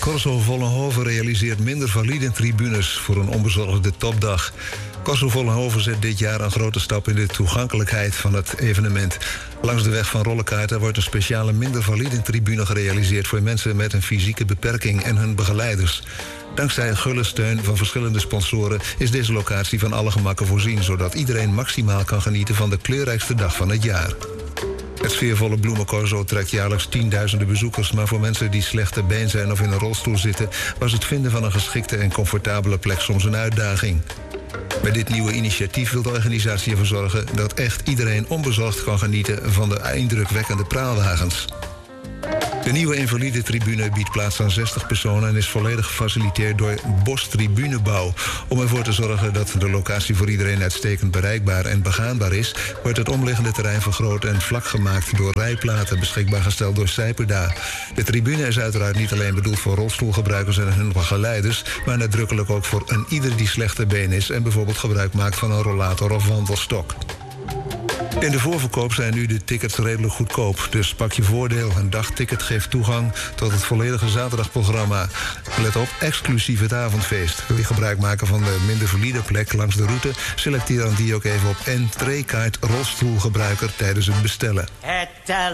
Corso Vollenhoven realiseert minder valide tribunes voor een onbezorgde topdag. Corso Vollenhoven zet dit jaar een grote stap in de toegankelijkheid van het evenement. Langs de weg van Rollekaarten wordt een speciale minder valide tribune gerealiseerd voor mensen met een fysieke beperking en hun begeleiders. Dankzij een gulle steun van verschillende sponsoren is deze locatie van alle gemakken voorzien, zodat iedereen maximaal kan genieten van de kleurrijkste dag van het jaar. Het sfeervolle Bloemencorso trekt jaarlijks tienduizenden bezoekers, maar voor mensen die slecht te been zijn of in een rolstoel zitten, was het vinden van een geschikte en comfortabele plek soms een uitdaging. Met dit nieuwe initiatief wil de organisatie ervoor zorgen dat echt iedereen onbezorgd kan genieten van de indrukwekkende praalwagens. De nieuwe invalide tribune biedt plaats aan 60 personen en is volledig gefaciliteerd door Bos Tribunebouw. Om ervoor te zorgen dat de locatie voor iedereen uitstekend bereikbaar en begaanbaar is, wordt het omliggende terrein vergroot en vlak gemaakt door rijplaten beschikbaar gesteld door Sijperda. De tribune is uiteraard niet alleen bedoeld voor rolstoelgebruikers en hun begeleiders, maar nadrukkelijk ook voor een ieder die slecht te been is en bijvoorbeeld gebruik maakt van een rollator of wandelstok. In de voorverkoop zijn nu de tickets redelijk goedkoop. Dus pak je voordeel. Een dagticket geeft toegang tot het volledige zaterdagprogramma. Let op, exclusief het avondfeest. Wil je gebruik maken van de minder valide plek langs de route? Selecteer dan die ook even op entreekaart rolstoelgebruiker tijdens het bestellen.